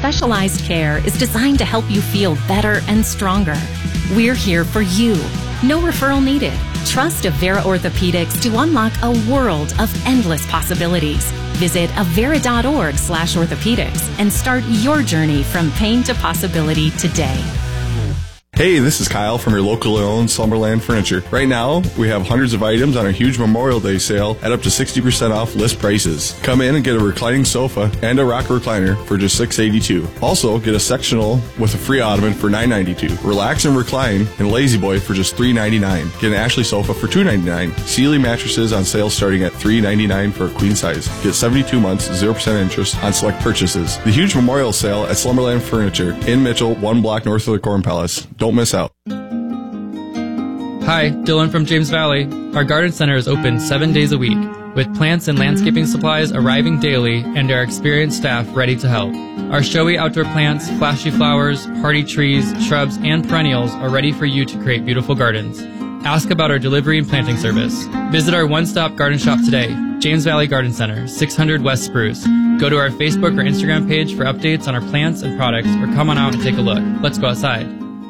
specialized care is designed to help you feel better and stronger. We're here for you. No referral needed. Trust Avera Orthopedics to unlock a world of endless possibilities. Visit avera.org/orthopedics and start your journey from pain to possibility today. Hey, this is Kyle from your locally owned Slumberland Furniture. Right now, we have hundreds of items on our huge Memorial Day sale at up to 60% off list prices. Come in and get a reclining sofa and a rocker recliner for just $682. Also, get a sectional with a free ottoman for $992. Relax and recline in Lazy Boy for just $399. Get an Ashley sofa for $299. Sealy mattresses on sale starting at $399 for a queen size. Get 72 months, 0% interest on select purchases. The huge Memorial sale at Slumberland Furniture in Mitchell, 1 block north of the Corn Palace. Don't miss out. Hi, Dylan from James Valley. Our garden center is open 7 days a week, with plants and landscaping supplies arriving daily and our experienced staff ready to help. Our showy outdoor plants, flashy flowers, hardy trees, shrubs, and perennials are ready for you to create beautiful gardens. Ask about our delivery and planting service. Visit our one-stop garden shop today, James Valley Garden Center, 600 West Spruce. Go to our Facebook or Instagram page for updates on our plants and products, or come on out and take a look. Let's go outside.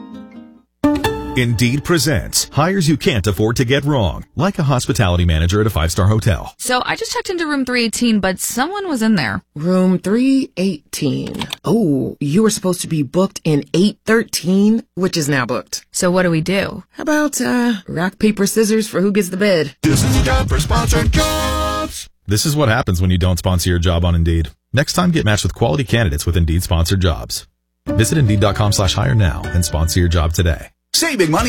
Indeed presents hires you can't afford to get wrong, like a hospitality manager at a 5-star hotel. So I just checked into room 318, but someone was in there. Room 318. Oh, you were supposed to be booked in 813, which is now booked. So what do we do? How about, rock, paper, scissors for who gets the bed? This is a job for Sponsored Jobs. This is what happens when you don't sponsor your job on Indeed. Next time, get matched with quality candidates with Indeed sponsored jobs. Visit Indeed.com/hire now and sponsor your job today. Saving money